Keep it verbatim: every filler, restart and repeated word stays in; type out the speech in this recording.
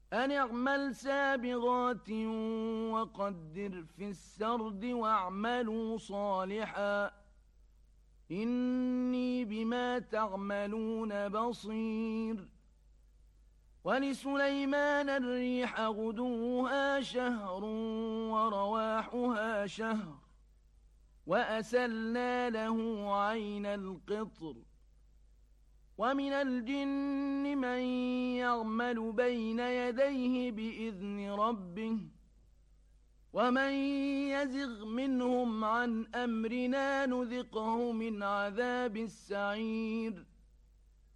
أن اعمل سابغات وقدر في السرد واعملوا صالحا إني بما تعملون بصير. ولسليمان الريح غدوها شهر ورواحها شهر وأسلنا له عين القطر. ومن الجن من يعمل بين يديه بإذن ربه ومن يزغ منهم عن أمرنا نذقه من عذاب السعير.